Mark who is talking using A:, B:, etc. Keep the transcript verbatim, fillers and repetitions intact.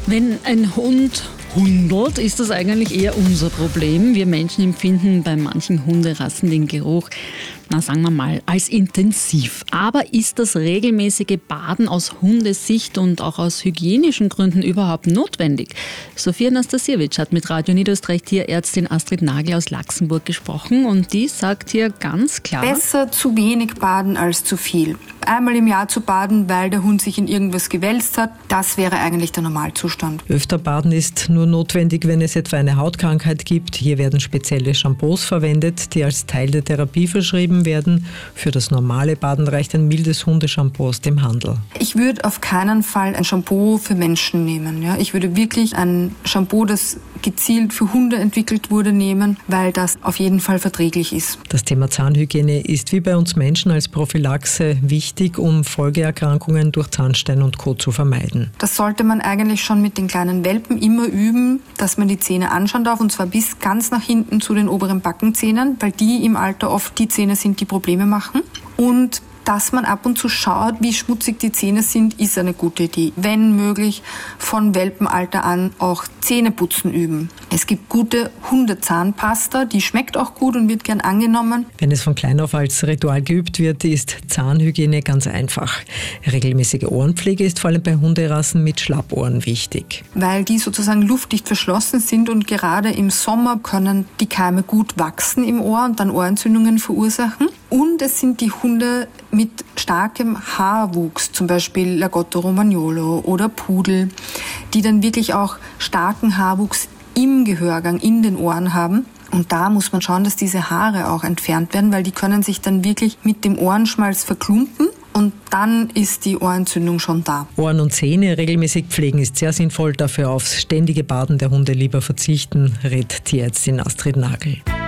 A: Wenn ein Hund hundelt, ist das eigentlich eher unser Problem. Wir Menschen empfinden bei manchen Hunderassen den Geruch, na sagen wir mal, als intensiv. Aber ist das regelmäßige Baden aus Hundesicht und auch aus hygienischen Gründen überhaupt notwendig? Sophia Nastasiewicz hat mit Radio Niederösterreich Tierärztin Astrid Nagel aus Laxenburg gesprochen und die sagt hier ganz klar:
B: Besser zu wenig baden als zu viel. Einmal im Jahr zu baden, weil der Hund sich in irgendwas gewälzt hat, das wäre eigentlich der Normalzustand.
C: Öfter baden ist nur notwendig, wenn es etwa eine Hautkrankheit gibt. Hier werden spezielle Shampoos verwendet, die als Teil der Therapie verschrieben werden. Für das normale Baden reicht ein mildes Hundeshampoo aus dem Handel.
B: Ich würde auf keinen Fall ein Shampoo für Menschen nehmen. Ja? Ich würde wirklich ein Shampoo, das gezielt für Hunde entwickelt wurde, nehmen, weil das auf jeden Fall verträglich ist.
C: Das Thema Zahnhygiene ist wie bei uns Menschen als Prophylaxe wichtig, um Folgeerkrankungen durch Zahnstein und Co. zu vermeiden.
B: Das sollte man eigentlich schon mit den kleinen Welpen immer üben, dass man die Zähne anschauen darf, und zwar bis ganz nach hinten zu den oberen Backenzähnen, weil die im Alter oft die Zähne sind, die Probleme machen. Und dass man ab und zu schaut, wie schmutzig die Zähne sind, ist eine gute Idee. Wenn möglich, von Welpenalter an auch Zähneputzen üben. Es gibt gute Hundezahnpasta, die schmeckt auch gut und wird gern angenommen.
C: Wenn es von klein auf als Ritual geübt wird, ist Zahnhygiene ganz einfach. Regelmäßige Ohrenpflege ist vor allem bei Hunderassen mit Schlappohren wichtig.
B: Weil die sozusagen luftdicht verschlossen sind und gerade im Sommer können die Keime gut wachsen im Ohr und dann Ohrentzündungen verursachen. Und es sind die Hunde mit starkem Haarwuchs, zum Beispiel Lagotto Romagnolo oder Pudel, die dann wirklich auch starken Haarwuchs im Gehörgang, in den Ohren haben. Und da muss man schauen, dass diese Haare auch entfernt werden, weil die können sich dann wirklich mit dem Ohrenschmalz verklumpen. Und dann ist die Ohrentzündung schon da.
C: Ohren und Zähne regelmäßig pflegen ist sehr sinnvoll. Dafür aufs ständige Baden der Hunde lieber verzichten, rät Tierärztin Astrid Nagel.